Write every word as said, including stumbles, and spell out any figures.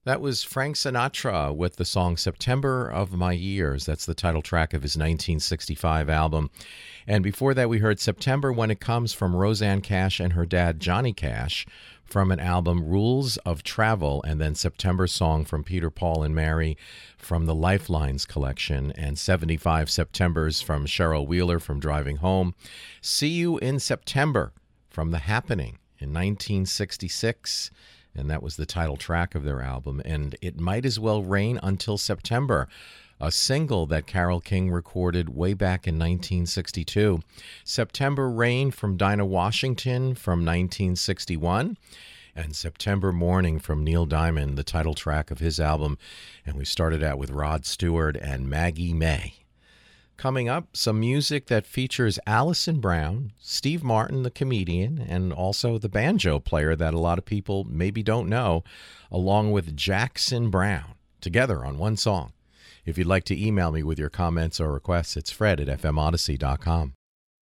That was Frank Sinatra with the song September of My Years. That's the title track of his nineteen sixty-five album. And before that, we heard September When It Comes from Rosanne Cash and her dad, Johnny Cash, from an album Rules of Travel, and then September Song from Peter, Paul, and Mary from the Lifelines collection, and seventy-five Septembers from Cheryl Wheeler from Driving Home. See You in September from The Happening in nineteen sixty-six. And that was the title track of their album. And It Might As Well Rain Until September, a single that Carole King recorded way back in nineteen sixty-two. September Rain from Dinah Washington from nineteen sixty-one. And September Morning from Neil Diamond, the title track of his album. And we started out with Rod Stewart and Maggie May. Coming up, some music that features Alison Brown, Steve Martin, the comedian, and also the banjo player that a lot of people maybe don't know, along with Jackson Browne, together on one song. If you'd like to email me with your comments or requests, it's Fred at f m odyssey dot com.